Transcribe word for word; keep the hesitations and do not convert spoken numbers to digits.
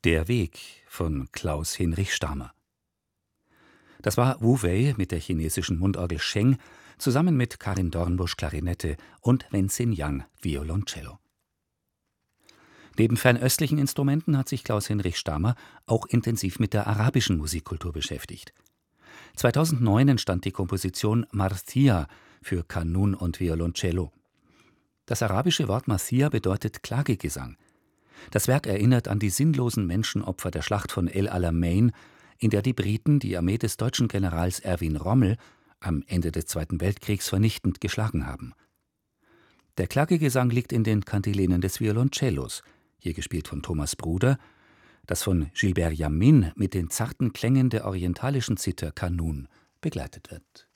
Der Weg von Klaus Hinrich Stamer. Das war Wu Wei mit der chinesischen Mundorgel Sheng zusammen mit Karin Dornbusch Klarinette und Wenzin Yang Violoncello. Neben fernöstlichen Instrumenten hat sich Klaus Hinrich Stamer auch intensiv mit der arabischen Musikkultur beschäftigt. zweitausendneun entstand die Komposition Marthia für Kanun und Violoncello. Das arabische Wort Marthia bedeutet Klagegesang. Das Werk erinnert an die sinnlosen Menschenopfer der Schlacht von El Alamein, in der die Briten die Armee des deutschen Generals Erwin Rommel am Ende des Zweiten Weltkriegs vernichtend geschlagen haben. Der Klagegesang liegt in den Kantilenen des Violoncellos, hier gespielt von Thomas Bruder, das von Gilbert Yamin mit den zarten Klängen der orientalischen Zither Kanun begleitet wird.